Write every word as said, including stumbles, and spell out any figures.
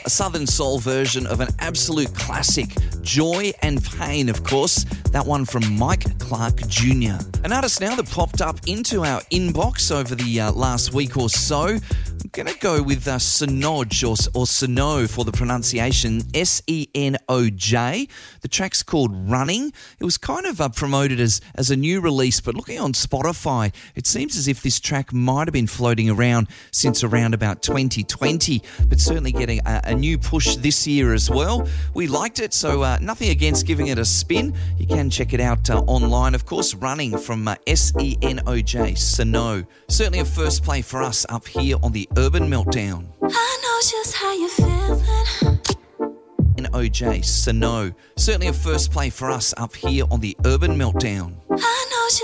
a Southern Soul version of an absolute classic, Joy and Pain, of course. That one from Mike Clark Junior An artist now that popped up into our inbox over the uh, last week or so. I'm going to go with uh, Senoj or, or Seno for the pronunciation, S E N O J. The track's called Running. It was kind of uh, promoted as, as a new release, but looking on Spotify, it seems as if this track might have been floating around since around about twenty twenty, but certainly getting a, a new push this year as well. We liked it, so uh, nothing against giving it a spin. You can check it out uh, online, of course. Running from uh, S E N O J, Seno. Certainly a first play for us up here on the Urban Meltdown. I know just how you're feeling. N O J, Seno. Certainly a first play for us up here on the Urban Meltdown. I know